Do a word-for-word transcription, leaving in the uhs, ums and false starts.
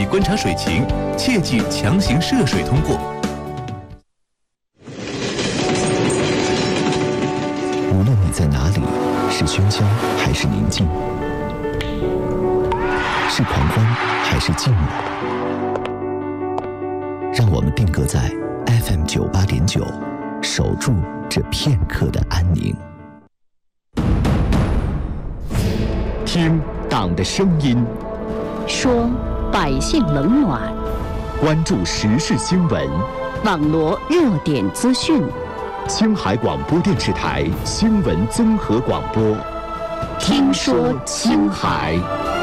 细观察水情，切忌强行涉水通过。 无论你在哪里，是喧嚣还是宁静，是狂欢还是静默，让我们定格在 F M 九八点九，守住这片刻的安宁。 听党的声音， 说百姓冷暖， 关注时事新闻， 网罗热点资讯。 青海广播电视台新闻综合广播， 听说青海。